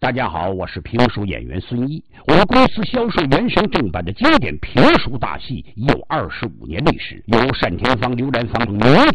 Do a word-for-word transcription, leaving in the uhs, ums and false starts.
大家好，我是评书演员孙毅。我们公司销售原声正版的经典评书大戏有二十五年历史，由单田芳、刘兰芳、牛